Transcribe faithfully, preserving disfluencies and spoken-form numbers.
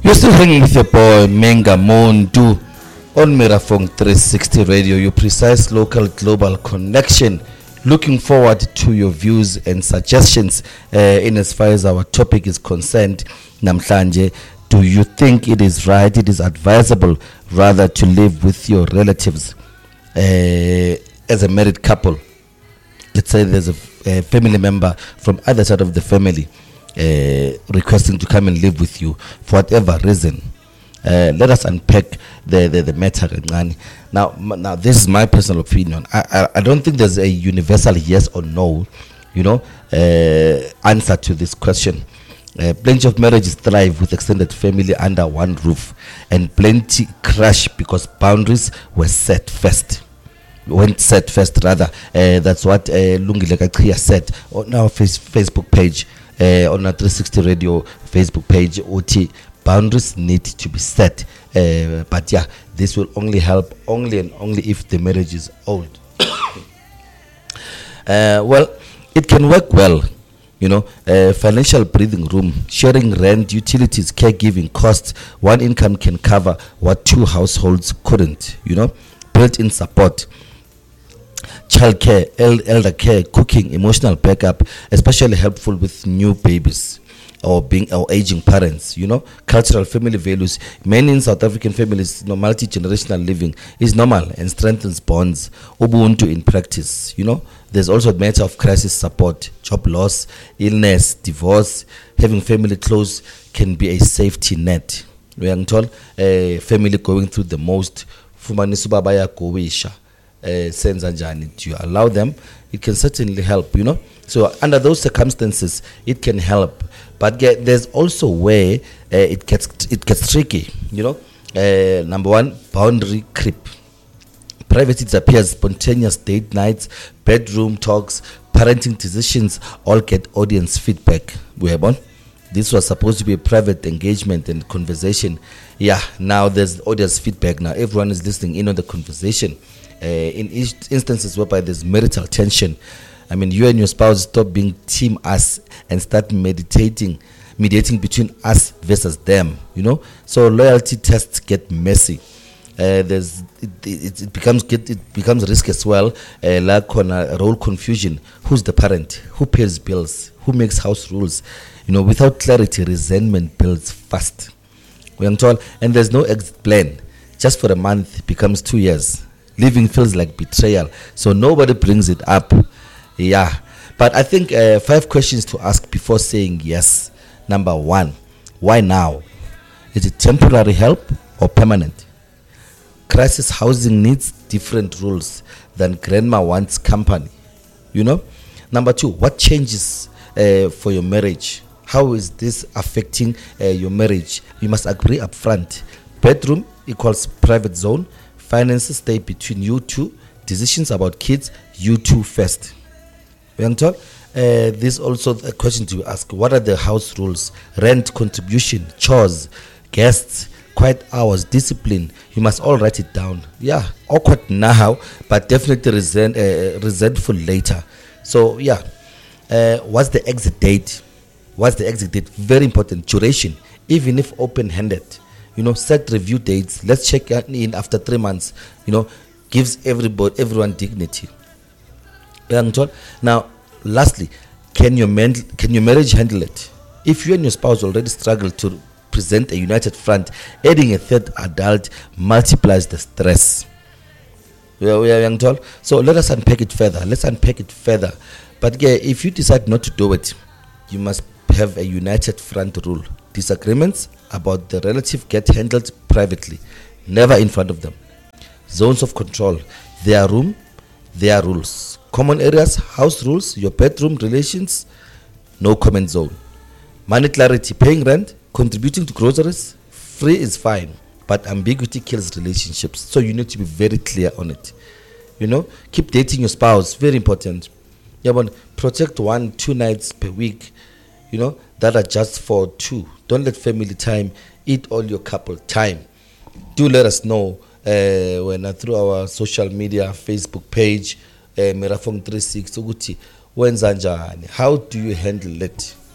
You're still hanging with your boy Menga Mondu on Mirafong three sixty Radio, your precise local global connection. Looking forward to your views and suggestions uh, in as far as our topic is concerned. Namhlanje, do you think it is right, it is advisable rather to live with your relatives uh, as a married couple? Let's say there's a, a family member from either side of the family Uh, requesting to come and live with you for whatever reason. Uh, let us unpack the, the, the matter. Now, m- now this is my personal opinion. I, I, I don't think there's a universal yes or no, you know, uh, answer to this question. Uh, plenty of marriages thrive with extended family under one roof, and plenty crash because boundaries were set first. Went set first rather. Uh, that's what uh, Lungile Kakria said on our face, Facebook page. Uh, on our three sixty Radio Facebook page, O T, boundaries need to be set. Uh, but yeah, this will only help only and only if the marriage is old. uh, well, it can work well, you know, uh, financial breathing room, sharing rent, utilities, caregiving costs. One income can cover what two households couldn't, you know, built-in support. Childcare, el- elder care, cooking, emotional backup, especially helpful with new babies or being or aging parents. You know, cultural family values. Many in South African families, you know, multi-generational living is normal and strengthens bonds. Ubuntu in practice. You know, there's also a matter of crisis support, job loss, illness, divorce. Having family close can be a safety net. We are told a family going through the most. Fumanisuba baya kowisha. Uh, sense and you allow them, it can certainly help, you know. So under those circumstances, it can help. But get, there's also where uh, it gets it gets tricky, you know. Uh, number one, boundary creep. Privacy disappears. Spontaneous date nights, bedroom talks, parenting decisions all get audience feedback. We have on. This was supposed to be a private engagement and conversation. Yeah, now there's audience feedback. Now everyone is listening in on the conversation. Uh, in each instances whereby there's marital tension, I mean, you and your spouse stop being team us and start meditating, mediating between us versus them, you know. So loyalty tests get messy. Uh, there's it, it, it becomes get, it becomes risk as well. Uh, like on a role confusion. Who's the parent? Who pays bills? Who makes house rules? You know, without clarity, resentment builds fast. We are told, and there's no exit plan. Just for a month, it becomes two years. Living feels like betrayal, so nobody brings it up. Yeah, but I think uh, five questions to ask before saying yes. Number one, why now? Is it temporary help or permanent? Crisis housing needs different rules than grandma wants company, you know. Number two, what changes uh, for your marriage? How is this affecting uh, your marriage? You must agree up front. Bedroom equals private zone. Finances stay between you two. Decisions about kids, you two first. Uh, this also a question to ask. What are the house rules? Rent, contribution, chores, guests, quiet hours, discipline. You must all write it down. Yeah, awkward now, but definitely resent, uh, resentful later. So yeah, uh, what's the exit date? What's the exit date? Very important. Duration, even if open-handed. You know, set review dates. Let's check in after three months. You know, gives everybody, everyone dignity. Now, lastly, can your man, can your marriage handle it? If you and your spouse already struggle to present a united front, adding a third adult multiplies the stress. We are, we are young told. So let us unpack it further. Let's unpack it further. But yeah, if you decide not to do it, you must have a united front rule. Disagreements about the relative get handled privately, never in front of them. Zones of control, their room, their rules. Common areas, house rules, your bedroom, relations, no comment zone. Money clarity, paying rent, contributing to groceries, free is fine, but ambiguity kills relationships. So you need to be very clear on it. You know, keep dating your spouse, very important. Yeah, but protect one, two nights per week, you know, that are just for two. Don't let family time eat all your couple time. Do let us know uh, when uh, through our social media, Facebook page, uh, Mirafong three sixty, Uguti, wenza njani? How do you handle it?